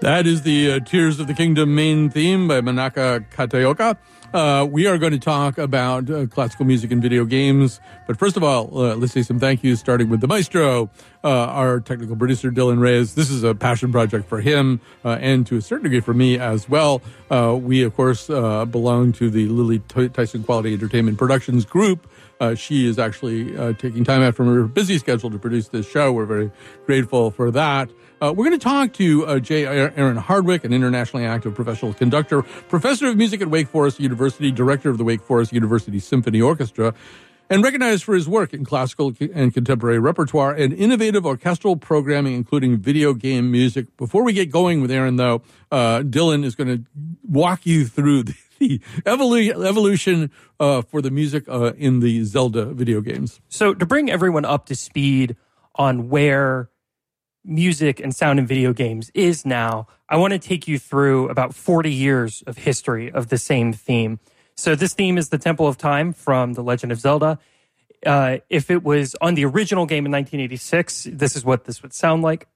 That is the Tears of the Kingdom main theme by Manaka Kataoka. We are going to talk about classical music and video games. But first of all, let's say some thank yous, starting with the maestro, our technical producer, Dylan Reyes. This is a passion project for him and to a certain degree for me as well. We, of course, belong to the Lily Tyson Quality Entertainment Productions group. She is actually taking time out from her busy schedule to produce this show. We're very grateful for that. We're going to talk to J. Aaron Hardwick, an internationally active professional conductor, professor of music at Wake Forest University, director of the Wake Forest University Symphony Orchestra, and recognized for his work in classical and contemporary repertoire and innovative orchestral programming, including video game music. Before we get going with Aaron, though, Dylan is going to walk you through the evolution for the music in the Zelda video games. So to bring everyone up to speed on where music and sound in video games is now, I want to take you through about 40 years of history of the same theme. So this theme is the Temple of Time from The Legend of Zelda. If it was on the original game in 1986, this is what this would sound like.